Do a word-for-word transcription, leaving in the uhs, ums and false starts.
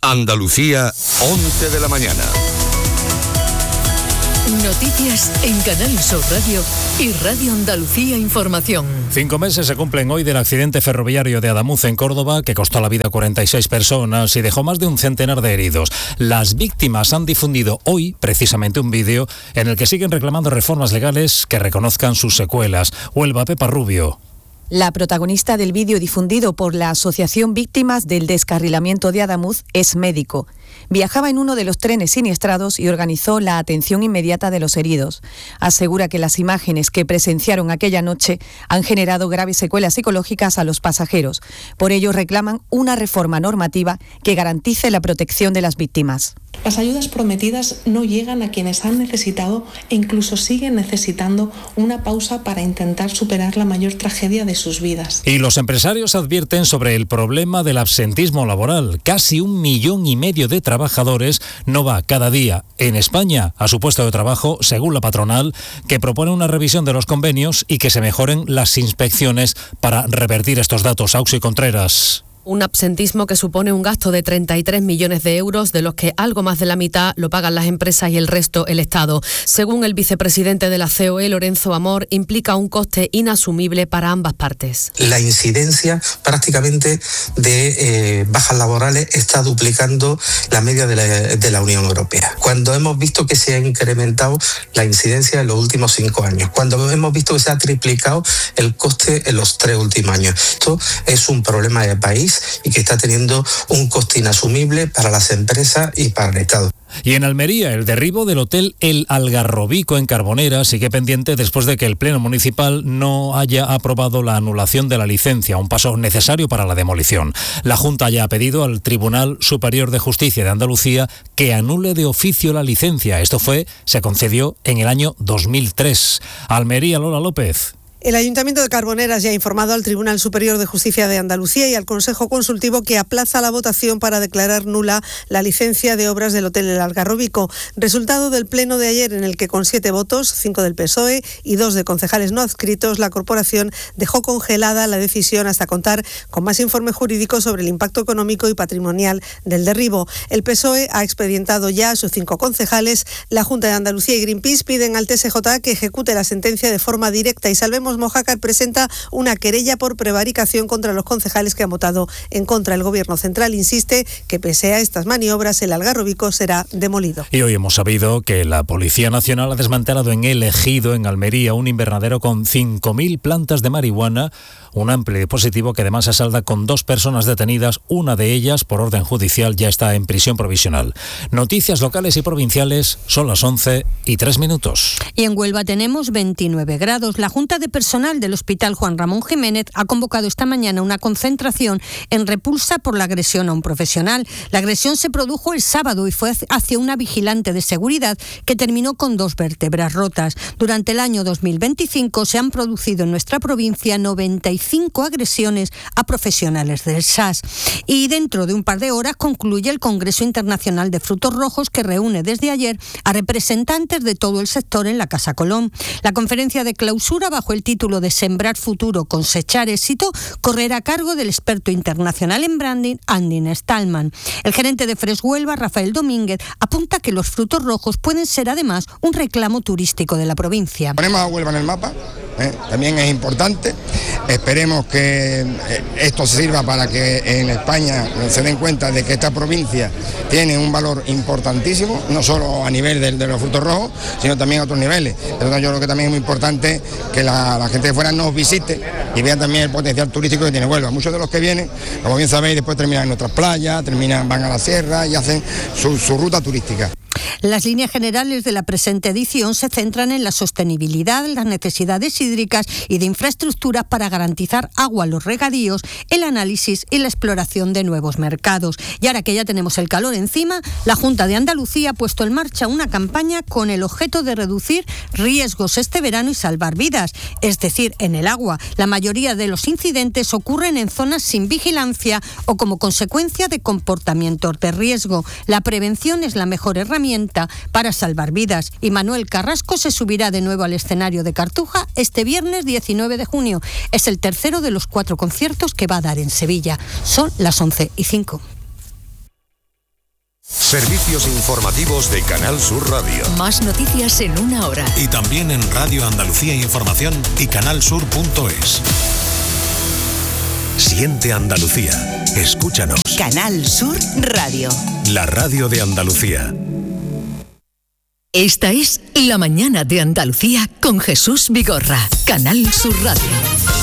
Andalucía, once de la mañana. Noticias en Canal Sur Radio y Radio Andalucía Información. Cinco meses se cumplen hoy del accidente ferroviario de Adamuz en Córdoba, que costó la vida a cuarenta y seis personas y dejó más de un centenar de heridos. Las víctimas han difundido hoy precisamente un vídeo en el que siguen reclamando reformas legales que reconozcan sus secuelas. Huelva, Pepa Rubio. La protagonista del vídeo difundido por la Asociación Víctimas del Descarrilamiento de Adamuz es médico. Viajaba en uno de los trenes siniestrados y organizó la atención inmediata de los heridos. Asegura que las imágenes que presenciaron aquella noche han generado graves secuelas psicológicas a los pasajeros. Por ello reclaman una reforma normativa que garantice la protección de las víctimas. Las ayudas prometidas no llegan a quienes han necesitado e incluso siguen necesitando una pausa para intentar superar la mayor tragedia de sus vidas. Y los empresarios advierten sobre el problema del absentismo laboral. Casi un millón y medio de trabajadores no va cada día en España a su puesto de trabajo, según la patronal, que propone una revisión de los convenios y que se mejoren las inspecciones para revertir estos datos. Auxi Contreras. Un absentismo que supone un gasto de treinta y tres millones de euros, de los que algo más de la mitad lo pagan las empresas y el resto el Estado. Según el vicepresidente de la C O E, Lorenzo Amor, implica un coste inasumible para ambas partes. La incidencia prácticamente de eh, bajas laborales está duplicando la media de la, de la Unión Europea. Cuando hemos visto que se ha incrementado la incidencia en los últimos cinco años, cuando hemos visto que se ha triplicado el coste en los tres últimos años. Esto es un problema de país y que está teniendo un coste inasumible para las empresas y para el Estado. Y en Almería, el derribo del hotel El Algarrobico en Carbonera sigue pendiente después de que el Pleno Municipal no haya aprobado la anulación de la licencia, un paso necesario para la demolición. La Junta ya ha pedido al Tribunal Superior de Justicia de Andalucía que anule de oficio la licencia. Esto fue, se concedió en el año dos mil tres. Almería, Lola López. El Ayuntamiento de Carboneras ya ha informado al Tribunal Superior de Justicia de Andalucía y al Consejo Consultivo que aplaza la votación para declarar nula la licencia de obras del Hotel El Algarrobico. Resultado del pleno de ayer, en el que con siete votos, cinco del P S O E y dos de concejales no adscritos, la corporación dejó congelada la decisión hasta contar con más informe jurídico sobre el impacto económico y patrimonial del derribo. El P S O E ha expedientado ya a sus cinco concejales. La Junta de Andalucía y Greenpeace piden al T S J que ejecute la sentencia de forma directa y Salvemos Mojácar presenta una querella por prevaricación contra los concejales que han votado en contra. El Gobierno central insiste que pese a estas maniobras el Algarrobico será demolido. Y hoy hemos sabido que la Policía Nacional ha desmantelado en El Ejido, en Almería, un invernadero con cinco mil plantas de marihuana, un amplio dispositivo que además se salda con dos personas detenidas, una de ellas por orden judicial ya está en prisión provisional. Noticias locales y provinciales, son las once y tres minutos. Y en Huelva tenemos veintinueve grados. La Junta de Personal del Hospital Juan Ramón Jiménez ha convocado esta mañana una concentración en repulsa por la agresión a un profesional. La agresión se produjo el sábado y fue hacia una vigilante de seguridad que terminó con dos vértebras rotas. Durante el año dos mil veinticinco se han producido en nuestra provincia noventa y cinco agresiones a profesionales del S A S. Y dentro de un par de horas concluye el Congreso Internacional de Frutos Rojos, que reúne desde ayer a representantes de todo el sector en la Casa Colón. La conferencia de clausura, bajo el título de Sembrar Futuro, Cosechar Éxito, correrá a cargo del experto internacional en branding, Andin Stallman. El gerente de Fresh Huelva, Rafael Domínguez, apunta que los frutos rojos pueden ser además un reclamo turístico de la provincia. Ponemos a Huelva en el mapa, ¿eh? También es importante. Esperemos que esto sirva para que en España se den cuenta de que esta provincia tiene un valor importantísimo, no solo a nivel de, de los frutos rojos, sino también a otros niveles. Entonces yo creo que también es muy importante que la, la gente de fuera nos visite y vea también el potencial turístico que tiene Huelva. Muchos de los que vienen, como bien sabéis, después terminan en nuestras playas, terminan, van a la sierra y hacen su, su ruta turística. Las líneas generales de la presente edición se centran en la sostenibilidad, las necesidades hídricas y de infraestructuras para garantizar agua a los regadíos, el análisis y la exploración de nuevos mercados. Y ahora que ya tenemos el calor encima, la Junta de Andalucía ha puesto en marcha una campaña con el objeto de reducir riesgos este verano y salvar vidas, es decir, en el agua. La mayoría de los incidentes ocurren en zonas sin vigilancia o como consecuencia de comportamientos de riesgo. La prevención es la mejor herramienta para salvar vidas. Y Manuel Carrasco se subirá de nuevo al escenario de Cartuja este viernes diecinueve de junio. Es el tercero de los cuatro conciertos que va a dar en Sevilla. Son las once y cinco. Servicios informativos de Canal Sur Radio. Más noticias en una hora. Y también en Radio Andalucía Información y canalsur punto es. Siente Andalucía. Escúchanos. Canal Sur Radio. La radio de Andalucía. Esta es La Mañana de Andalucía con Jesús Vigorra. Canal Sur Radio.